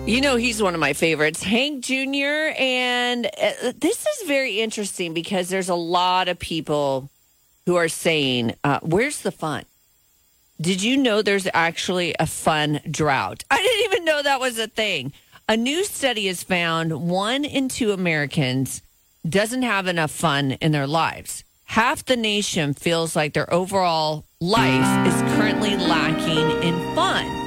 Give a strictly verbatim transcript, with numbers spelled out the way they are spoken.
You know, he's one of my favorites, Hank Junior And uh, this is very interesting because there's a lot of people who are saying, uh, where's the fun? Did you know there's actually a fun drought? I didn't even know that was a thing. A new study has found one in two Americans doesn't have enough fun in their lives. Half the nation feels like their overall life is currently lacking in fun.